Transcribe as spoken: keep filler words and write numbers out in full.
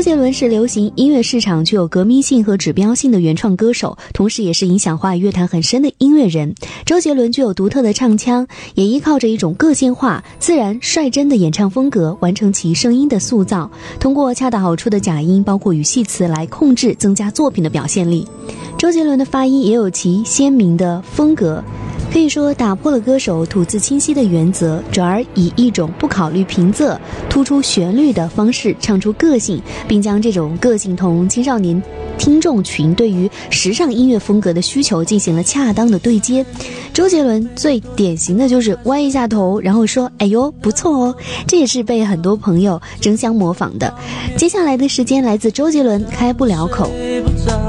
杰伦是流行音乐市场具有革命性和指标性的原创歌手，同时也是影响华语乐坛很深的音乐人。周杰伦具有独特的唱腔，也依靠着一种个性化、自然、率真的演唱风格，完成其声音的塑造，通过恰到好处的假音，包括语气词来控制，增加作品的表现力。周杰伦的发音也有其鲜明的风格，可以说打破了歌手吐字清晰的原则，转而以一种不考虑平仄、突出旋律的方式唱出个性，并将这种个性同青少年听众群对于时尚音乐风格的需求进行了恰当的对接。周杰伦最典型的就是歪一下头，然后说哎呦不错哦，这也是被很多朋友争相模仿的。接下来的时间来自周杰伦开不了口。